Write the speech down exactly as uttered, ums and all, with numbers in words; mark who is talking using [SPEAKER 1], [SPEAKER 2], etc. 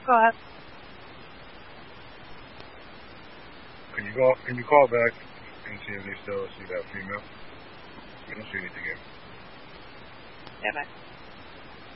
[SPEAKER 1] Go ahead.
[SPEAKER 2] Can you call? Can you call back and see if they still see that female? I don't see anything yet.
[SPEAKER 1] Yeah, bye.